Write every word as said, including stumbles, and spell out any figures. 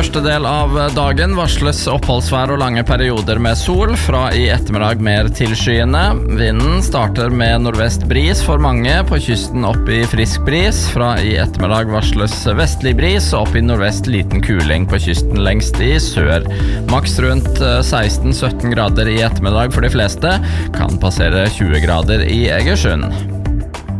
første del av dagen varsles oppholdsvær og lange perioder med sol, fra i ettermiddag mer tilskyende. Vinden starter med nordvest bris for mange, på kysten opp i frisk bris. Fra i ettermiddag varsles vestlig bris, og opp i nordvest liten kuling på kysten lengst i sør. Maks rundt seksten til sytten grader i ettermiddag for de fleste, kan passere tjue grader i Egersund.